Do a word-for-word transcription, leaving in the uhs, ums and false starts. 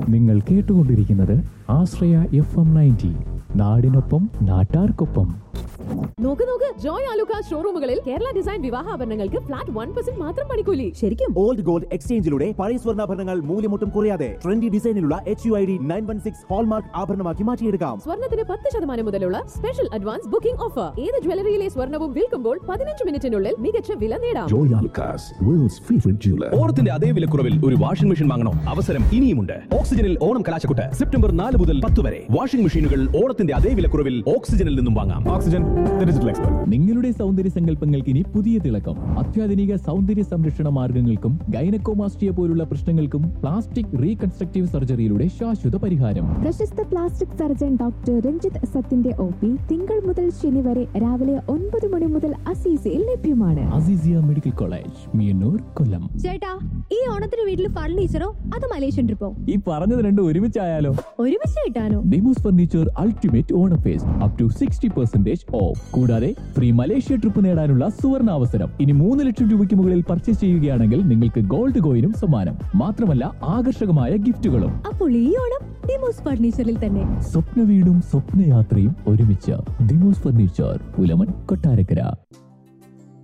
നിങ്ങൾ കേട്ടുകൊണ്ടിരിക്കുന്നത് ആശ്രയ F M ninety, നാടിനൊപ്പം നാട്ടാർക്കൊപ്പം. നോക്ക് നോക്ക്, Joy Alukkas ഷോറൂമുകളിൽ Kerala design വിവാഹാഭരണങ്ങൾക്ക് flat one percent മാത്രം പണിക്കൂലി. ശരിക്കും ഓൾഡ് ഗോൾഡ് എക്സ്ചേഞ്ചിലൂടെ പഴയ സ്വർണ്ണാഭരണങ്ങൾ മൂല്യമൊട്ടും കുറയാതെ trendy ഡിസൈനിലുള്ള H U I D nine one six hallmark ആഭരണമാക്കി മാറ്റിയെടുക്കാം. സ്വർണ്ണത്തിന് പത്ത് ശതമാനം മുതലുള്ള സ്പെഷ്യൽ അഡ്വാൻസ് ബുക്കിംഗ് ഓഫർ. ഏത് ജ്വല്ലറിയിലെ സ്വർണ്ണവും വിൽക്കുമ്പോൾ പതിനഞ്ച് മിനിറ്റിനുള്ളിൽ മികച്ച വില നേടാം. Joy Alukkas, worlds favourite jeweller. ഓണത്തിന്റെ അതേ വിലക്കുറവിൽ ഒരു വാഷിംഗ് മെഷീൻ വാങ്ങണോ? അവസരം ഇനിയുമുണ്ട്. ഓക്സിജനിൽ ഓണം കലാശക്കൊട്ട് സെപ്റ്റംബർ നാല് മുതൽ പത്ത് വരെ. വാഷിംഗ് മെഷീനുകൾ ഓണത്തിന്റെ അതേ വിലക്കുറവിൽ ഓക്സിജനിൽ നിന്നും വാങ്ങാം. Oxygen digital expert. നിങ്ങളുടെ സൗന്ദര്യ സങ്കല്പങ്ങൾക്ക് ഇനി പുതിയ തിളക്കം. അത്യാധുനിക സൗന്ദര്യ സംരക്ഷണ മാർഗങ്ങൾക്കും ഗൈനക്കോമാസ്റ്റിയ പോലുള്ള പ്രശ്നങ്ങൾക്കും പ്ലാസ്റ്റിക് റീകൺസ്ട്രക്റ്റീവ് സർജറിയിലൂടെ ശാശ്വത പരിഹാരം. പ്രശസ്ത plastic surgeon doctor Ranjith സത്തിന്റെ O P തിങ്കൾ മുതൽ ശനി വരെ രാവിലെ ഒൻപത് മണി മുതൽ അസീസയിൽ ലഭ്യമാണ്. അസീസിയ മെഡിക്കൽ കോളേജ്, മിയന്നൂർ, കൊല്ലം. ചേട്ടാ, ഈ ഓണത്തിന് വീട്ടിൽ ഫർണിച്ചറോ അതോ മലേഷ്യൻ ട്രിപ്പോ? ഈ പറഞ്ഞത് രണ്ടും ഒരുമിച്ചായാലോ? ഒരുമിച്ച് കിട്ടാനോ? Demos furniture ultimate Onam first up to sixty percentage of. കൂടാതെ ഫ്രീ മലേഷ്യ ട്രിപ്പ് നേടാനുള്ള സുവർണ അവസരം. ഇനി മൂന്ന് ലക്ഷം രൂപയ്ക്ക് മുകളിൽ പർച്ചേസ് ചെയ്യുകയാണെങ്കിൽ നിങ്ങൾക്ക് ഗോൾഡ് കോയിനും സമ്മാനം. മാത്രമല്ല ആകർഷകമായ ഗിഫ്റ്റുകളും. അപ്പോൾ ഈ ഓണം ഡിമോസ് ഫർണിച്ചറിൽ തന്നെ. സ്വപ്ന വീടും സ്വപ്നയാത്രയും ഒരുമിച്ച്. ഡിമോസ് ഫർണിച്ചർ, പുലമൺ, കൊട്ടാരക്കര.